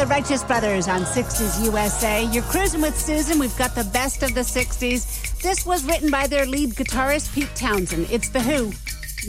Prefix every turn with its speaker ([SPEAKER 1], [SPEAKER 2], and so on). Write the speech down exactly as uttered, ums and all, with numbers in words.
[SPEAKER 1] the Righteous Brothers on sixties U S A. You're cruising with Susan. We've got the best of the sixties. This was written by their lead guitarist, Pete Townsend. It's The Who.